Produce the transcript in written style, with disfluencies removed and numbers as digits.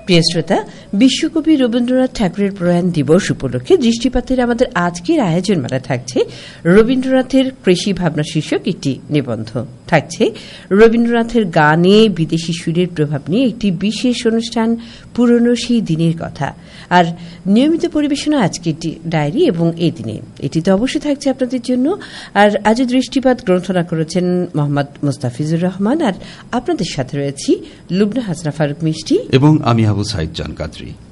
প্রিয় শ্রোতা, বিশ্বকবি রবীন্দ্রনাথ ঠাকুরের প্রয়াণ দিবস উপলক্ষে দৃষ্টিপাতের আমাদের আজকের আয়োজন মালা থাকছে রবীন্দ্রনাথের কৃষি ভাবনা শীর্ষক একটি নিবন্ধ। থাকছে রবীন্দ্রনাথের গানে বিদেশি সুরের প্রভাব নিয়ে একটি বিশেষ অনুষ্ঠান, পুরনো সেই দিনের কথা, আর নিয়মিত পরিবেশনা আজকের ডায়েরি এবং এই দিনে। এটি তো অবশ্যই থাকছে আপনাদের জন্য। আর আজ দৃষ্টিপাত গ্রন্থনা করেছেন মোহাম্মদ মুস্তাফিজুর রহমান, আর আপনাদের সাথে রয়েছি লুবনা হাসনা ফারুক মিষ্টি এবং আমি আবু সাইদ জান কাদরি।